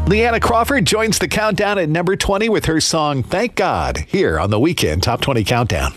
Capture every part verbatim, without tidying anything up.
Leanna Crawford joins the countdown at number twenty with her song Thank God here on the Weekend Top twenty Countdown.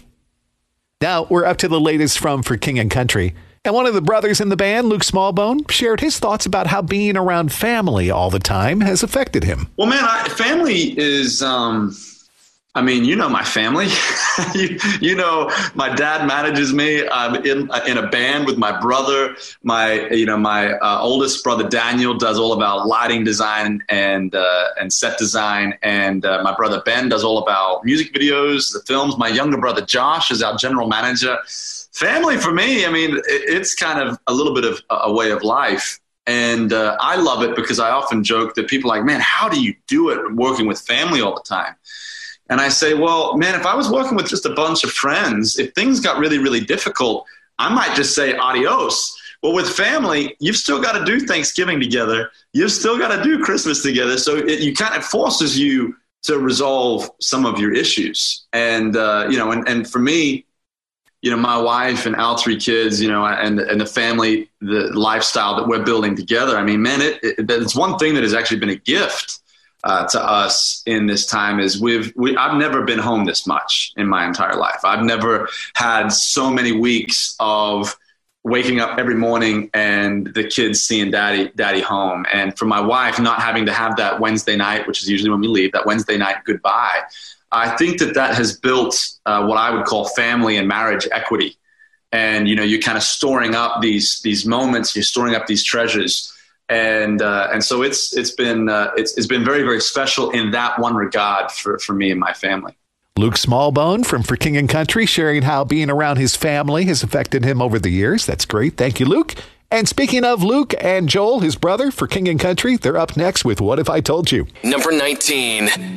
Now we're up to the latest from For King and Country. And one of the brothers in the band, Luke Smallbone, shared his thoughts about how being around family all the time has affected him. Well, man, I, family is, um, I mean, you know my family. you, you know, my dad manages me. I'm in in a band with my brother. My, you know, my uh, oldest brother, Daniel, does all about lighting design and uh, and set design. And uh, my brother, Ben, does all about music videos, the films. My younger brother, Josh, is our general manager. Family for me, I mean, it's kind of a little bit of a way of life. And uh, I love it because I often joke that people are like, man, how do you do it working with family all the time? And I say, well, man, if I was working with just a bunch of friends, if things got really, really difficult, I might just say adios. Well, with family, you've still got to do Thanksgiving together. You've still got to do Christmas together. So it you kind of forces you to resolve some of your issues. And, uh, you know, and, and for me, you know, my wife and our three kids, you know, and and the family, the lifestyle that we're building together. I mean, man, it, it it's one thing that has actually been a gift uh, to us in this time is we've we I've never been home this much in my entire life. I've never had so many weeks of waking up every morning and the kids seeing daddy daddy home, and for my wife not having to have that Wednesday night, which is usually when we leave, that Wednesday night goodbye. I think that that has built uh, what I would call family and marriage equity. And, you know, you're kind of storing up these these moments, you're storing up these treasures. And uh, and so it's it's been uh, it's, it's been very, very special in that one regard for, for me and my family. Luke Smallbone from For King and Country sharing how being around his family has affected him over the years. That's great. Thank you, Luke. And speaking of Luke and Joel, his brother, For King and Country, they're up next with What If I Told You? Number nineteen.